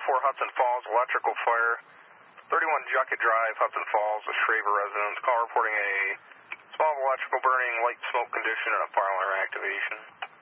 4 Hudson Falls, electrical fire, 31 Jucket Drive, Hudson Falls, a Shraver residence. Call reporting a small electrical burning, light smoke condition, and a fire alarm activation.